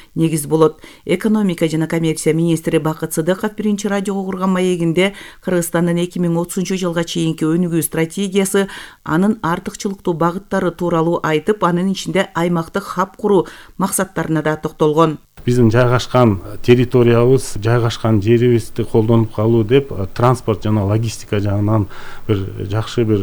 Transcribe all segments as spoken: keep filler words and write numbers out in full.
негиз болот. Экономика жана коммерция министри Бакыт Сыдыков биринчи радиого курган маегинде Кыргызстандын эки миң отузунчу жылга чейинки өнүгүү стратегиясы, анын артыкчылыктуу багыттары тууралуу айтып, анын ичинде аймактык хаб куруу максаттарына да токтолгон. Биздин жайгашкан территориябыз, жайгашкан жерибизди колдонуп калуу деп транспорт жана логистика жагынан бир жакшы бир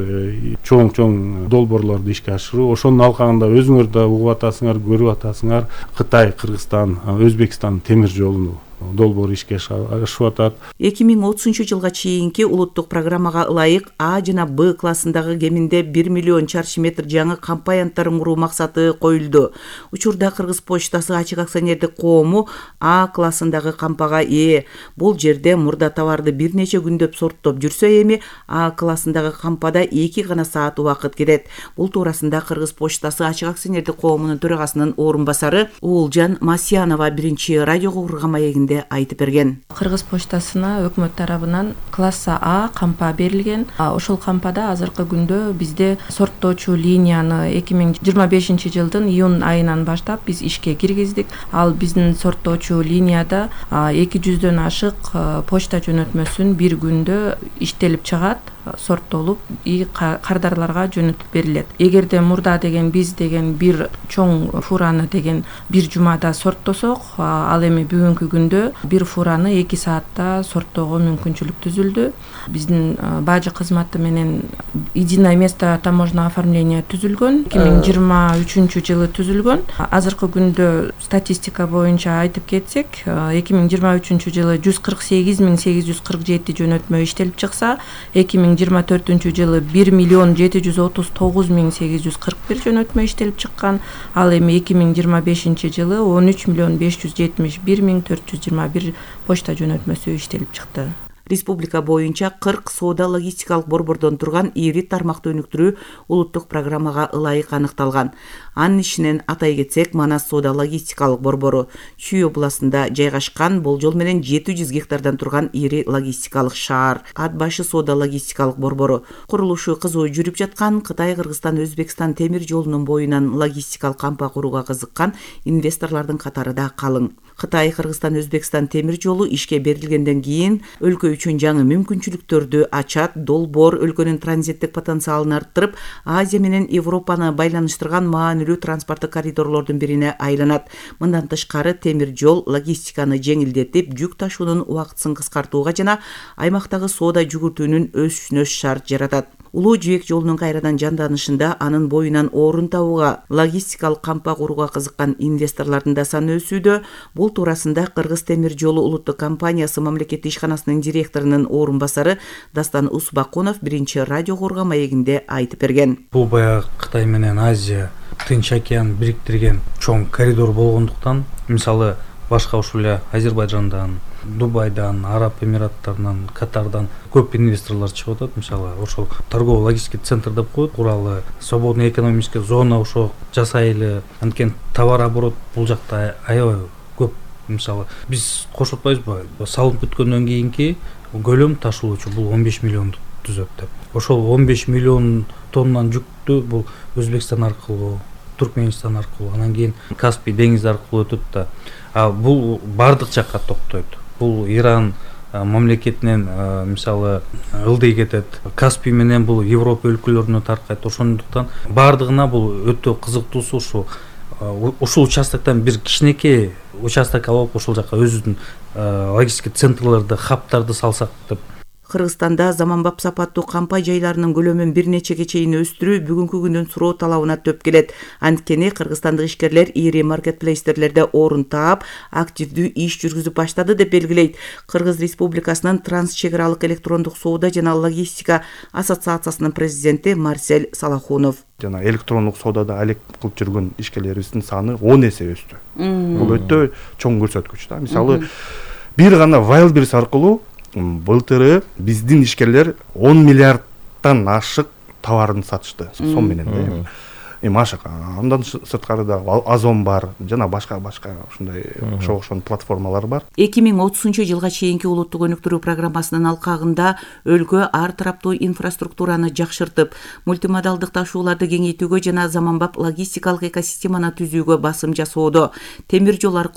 чоң-чоң долбоорлорду ишке ашыруу. Ошонун алкагында өзүңөр да угуп атасыңар, көрүп атасыңар. Кытай, Кыргызстан, Өзбекстан темир жолуну долбоор ишке ашып атат. эки миң отузунчу жылга чейинки улуттук программага ылайык А жана Б классындагы кеминде бир миллион чарчы метр жаңы компаянттарын куруу максаты коюлду. Учурда Кыргыз почтасы ачык акционердик коому А классындагы кампага ээ. Бул жерде мурда товарды бир нече күндөп сорттоп жүрсө, эми А классындагы кампада эки гана саат убакыт кетет. Бул туурасында Кыргыз почтасы ачык акционердик коомунун төрагасынын орун басары Уулжан Масьянова биринчи радиого курган маегинде айтып берген. Кыргыз почтасына өкмөт тарабынан класса А кампа берилген. Ошол кампада азыркы күндө бизде сорттоочу линияны эки миң жыйырма бешинчи жылдын июнь айынан баштап биз ишке киргиздик. Ал биздин сорттоочу линияда эки жүздөн ашык почта жөнөтмөсүн бир күндө иштелип чыгат, сорттолуп и кардарларга жөнөтүп берилет. Эгерде мурда деген биз деген бир чоң фураны деген бир жумада сорттосок, ал эми бүгүнкү күндө бир фураны эки саатта сорттоого мүмкүнчүлүк түзүлдү. Биздин бажы кызматы менен единое место таможенного оформления түзүлгөн, эки миң жыйырма үчүнчү жылы түзүлгөн. Азыркы күндө статистика боюнча айтып кетсек, эки миң жыйырма үчүнчү жылы жүз кырк сегиз миң сегиз жүз кырк жети жөнөтмө иштелип чыкса, эки миң жыйырма төртүнчү жылы бир миллион жети жүз отуз тогуз миң сегиз жүз кырк бир жөнөтмө иштелип чыккан. Ал эми эки миң жыйырма бешинчи жылы он үч миллион беш жүз жетимиш бир миң төрт жүз жыйырма бир почта жөнөтмөсү иштелип чыкты. Республика боюнча кырк соода логистикалык борбордон турган ири тармакты өнүктүрүү улуттук программага ылайык аныкталган. Анын ичинен атай кетсек, Манас соода логистикалык борбору Чүй областында жайгашкан, болжол менен жети жүз гектардан турган ири логистикалык шаар. Ат башы соода логистикалык борбору курулушу кызуу жүрүп жаткан Кытай, Кыргызстан, Өзбекстан темир жолунун боюнан логистикалык кампа курууга кызыккан инвесторлордун катары да калың. Кытай, Кыргызстан, Өзбекстан темир жолу ишке берилгенден кийин өлкө үчүн жаңы мүмкүнчүлүктөрдү ачат. Долбоор өлкөнүн транзиттик потенциалын арттырып, Азия менен Европаны байланыштырган маанилүү транспорттук коридорлордун бирине айланат. Мындан тышкары темир жол логистиканы жеңилдетип, жүк ташуунун убактысын кыскартууга жана аймактагы соода жүгүртүүнүн өсүшүнө шарт жаратат. Улуу жибек жолунун кайрадан жанданышында анын боюнан орун табууга, логистикалык кампа курууга кызыккан инвесторлордун да саны өсүүдө. Бул туурасында Кыргыз темир жолу улуттук компаниясы мамлекеттик ишканасынын директорунун орун басары Дастан Усбакунов биринчи радио курган маегинде айтып берген. Бул баягы Кытай менен Азия, Тынч океан бириктирген чоң коридор болгондуктан, мисалы башка ушул эле Азербайжандан, Дубайдан, Араб Эмираттарынан, Катардан көп инвесторлор чыгып атат. Мисалы ошол торгово-логистика центр деп коет, куралы, свободный экономический зона ошо жасайлы. Анткени товар оборот бул жакта аябай көп. Мисалы биз кошуп атпайбызбы, салынып бүткөндөн кийинки көлөм ташуулучу бул он беш миллионду түзөт деп. Ошол он беш миллион тоннан жүктү бул Өзбекстан аркылуу, Туркменистан аркылуу, анан кийин Каспий деңизи аркылуу өтөт да. А бул бардык жакка токтойт. Бул Иран мамлекетинен мисалы ылдый кетет. Каспий менен бул Европа өлкөлөрүнө таркайт. Ошондуктан бардыгына бул өтө кызыктуусу ушул ушул участоктон бир кичинекей участок алып ошол жака өзүбүздүн логистика центрлерди, хабтарды салсак деп. Кыргызстанда заманбап сапаттуу кампа жайларынын көлөмүн бир нечеге чейин өстүрүү бүгүнкү күндүн суроо талабына төп келет. Анткени кыргызстандык ишкерлер ири маркетплейстерде орун таап, активдүү иш жүргүзүп баштады деп белгилейт Кыргыз Республикасынын трансчегаралык электрондук соода жана логистика ассоциациясынын президенти Марсель Салахунов. Жана электрондук соодада алек кылып жүргөн ишкерлерибиздин саны он эсе өстү. Бул өтө чоң көрсөткүч да. Мисалы бир гана Wildberries аркылуу былтыры биздин ишкерлер он миллиардтан ашык товарын сатышты сом менен да. Эми ашык. Андан сырткары да Озон бар, жана башка-башка ушундай ошо окшон платформалар бар. эки миң отузунчу жылга чейинки улуттук өнүктүрүү программасынын алкагында өлкө ар тараптуу инфраструктураны жакшыртып, мультимодалдык ташууларды кеңейтүүгө жана заманбап логистикалык экосистеманы түзүүгө басым жасоодо. Темир жол